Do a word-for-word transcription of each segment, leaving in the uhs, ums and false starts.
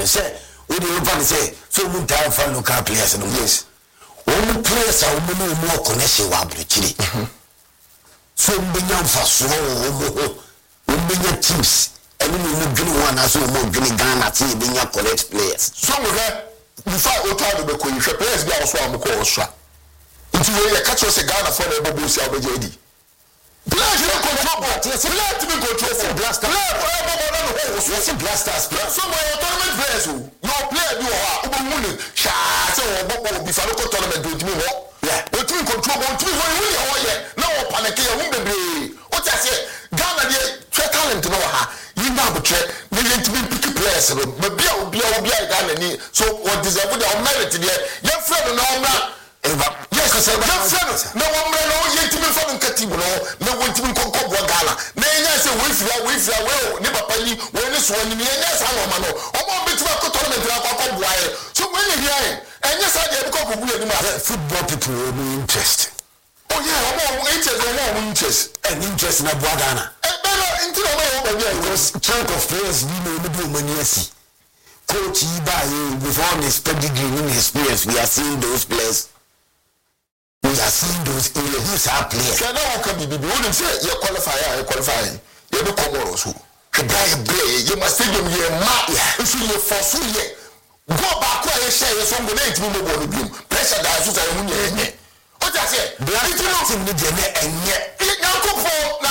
say we dey say so we time for local players no yes one players are we no more connection wa abrochiri so we nyam fa so we we teams and we no dwene one as we mo dwene Ghana team we nya correct players so we before o to do be ko yhwe players bi a so am ko osua nti we ya catch us Ghana for na ebobo si abejedi players no control ball players to be control blaster yes blasters so my tournament players your player bi o ha o bo win sha se o bo bi fa no tournament do timi ho yeah o timi control ball timi ho win ho ye na o panic ye won bebre o ta se Ghana dey try talent no ha you na bo try they need to be pick players no be bia o bia o bia Ghana ni so what deserve the merit there your friend no na yes sir your friend no one man no ye timi fa no katibu no na won timi konko bo Ghana na nya se we fia we fia we ni papa ni we ni so ni nya sa no ma no o mo beti ba ko tournament na ko bo aye so when you hear enya sa dey ko ko bu ni ma football people no interest oh yeah o mo interest o mo interest and interest na bo Ghana eh no into no mo be because chunk of players we know no do many asi coach Iba before his pedigree and experience we are seeing those players we are seeing those these are players can I come be be wouldn't say you qualify you qualify you do come so e bra e you must stadium ye ma if you force you go back where you share so go na itimi mo bo no pressure da so say hu nye o ja say it no team ni de na enye yankofo na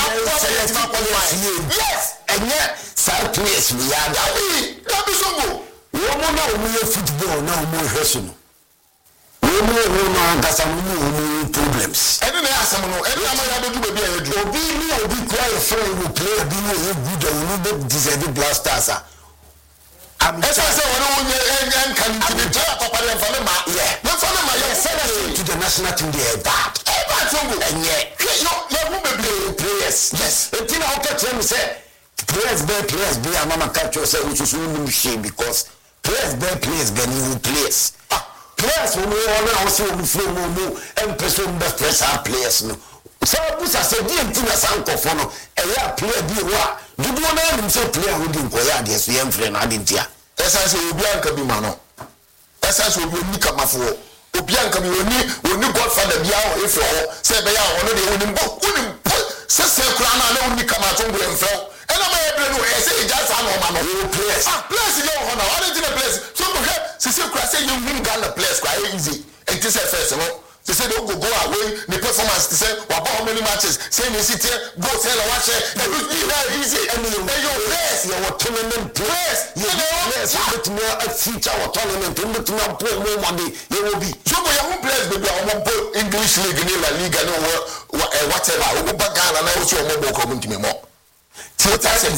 yes enye side players we are that we that be so go wo mo na o mo football na o mo hweso no wo mo wo na gasa mo mo problems ene na asem no ene na ma ya do be bia edu obi ni obi cry for you play bi no you good and you no deserve blasters ah am esa se wona wonye en kan ti be tell papa dem for ma yeah me for ma you send to the national team they bad e ba tongo enye yo me who be play players yes until I catch them say players be players be mama catch you say we should no shame because players be players be new players players who know also who flow no and person best pressure players no so busa say di ntina sanko for no e ya player bi wa dudu na am say player who din ko ya de so yem frɛ na adintia esa say obi anka bi ma no esa say obi ni kamafo obi anka bi oni oni godfather bia o efe ho say be ya ho no de oni mbo oni se se kura na na oni kamato ngwe mfrɛ ena ma ye bre no e say ja sa no ma no players ah players ye ho na what is the place so go he se se kura say you win Ghana players kwa easy and this first no they say they go go away the performance they say we how many matches say me sit here go tell and watch it they will be very easy and you your players your tournament players you players with me a future or tournament with me play more money you will be so go your players baby on English league in La Liga no whatever we go Ghana na so mo go come ntimi mo theater say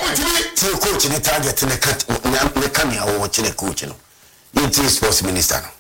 the coach ni target ne cut ne kan ya wo chine coach no it is sports minister